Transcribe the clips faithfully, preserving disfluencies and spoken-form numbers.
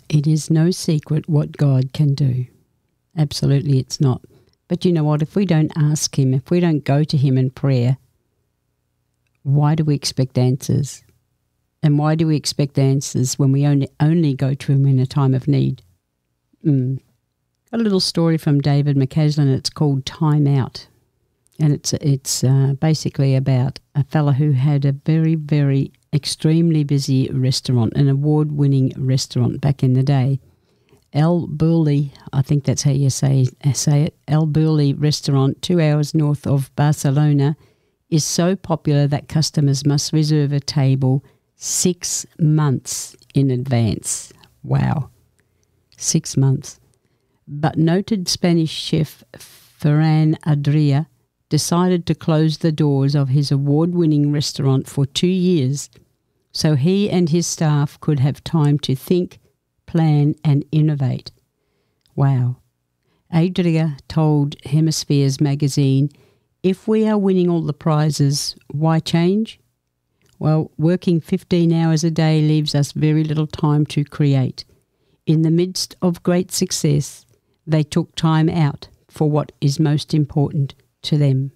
It is no secret what God can do. Absolutely it's not. But you know what? If we don't ask him, if we don't go to him in prayer, why do we expect answers? And why do we expect answers when we only, only go to him in a time of need? Mm. A little story from David McCaslin. It's called Time Out. And it's it's uh, basically about a fella who had a very, very extremely busy restaurant, an award-winning restaurant back in the day. El Burli, I think that's how you say, say it, El Burli restaurant, two hours north of Barcelona, is so popular that customers must reserve a table six months in advance. Wow, six months. But noted Spanish chef Ferran Adrià decided to close the doors of his award-winning restaurant for two years so he and his staff could have time to think, plan and innovate. Wow. Adrià told Hemispheres magazine, "If we are winning all the prizes, why change? Well, working fifteen hours a day leaves us very little time to create. In the midst of great success, they took time out for what is most important to them."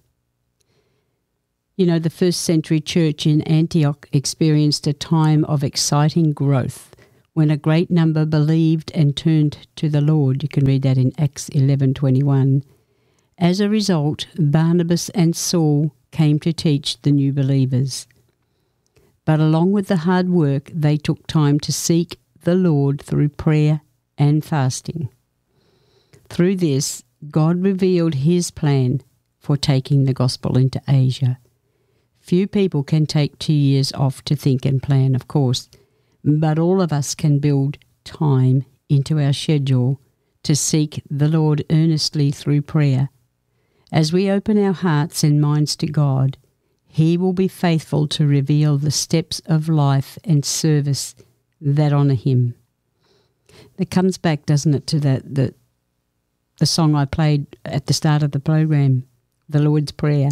You know, the first century church in Antioch experienced a time of exciting growth when a great number believed and turned to the Lord. You can read that in Acts eleven twenty-one. As a result, Barnabas and Saul came to teach the new believers. But along with the hard work, they took time to seek the Lord through prayer and fasting. Through this, God revealed his plan for taking the gospel into Asia. Few people can take two years off to think and plan, of course, but all of us can build time into our schedule to seek the Lord earnestly through prayer. As we open our hearts and minds to God, he will be faithful to reveal the steps of life and service that honour him. It comes back, doesn't it, to that the the song I played at the start of the program, the Lord's Prayer.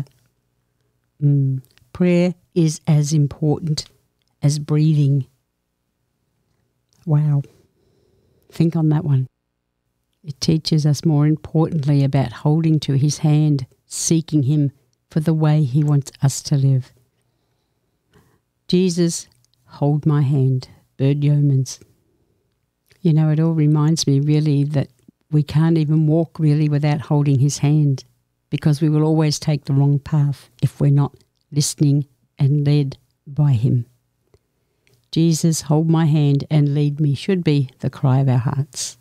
Mm. Prayer is as important as breathing. Wow. Think on that one. It teaches us more importantly about holding to his hand, seeking him for the way he wants us to live. Jesus, hold my hand, Bird Yeomans. You know, it all reminds me really that we can't even walk really without holding his hand, because we will always take the wrong path if we're not listening and led by him. Jesus, hold my hand and lead me should be the cry of our hearts.